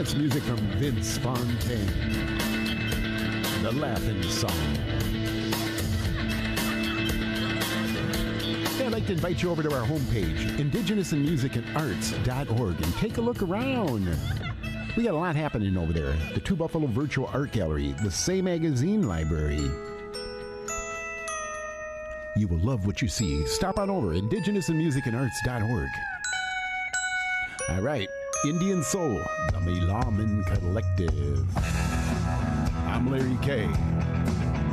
That's music from Vince Fontaine. The Laughing Song. Hey, I'd like to invite you over to our homepage, indigenousinmusicandarts.org, and take a look around. We got a lot happening over there. The Two Buffalo Virtual Art Gallery, the Say Magazine Library. You will love what you see. Stop on over, indigenousinmusicandarts.org. All right, Indian Soul, the Melaman Collective. I'm Larry K.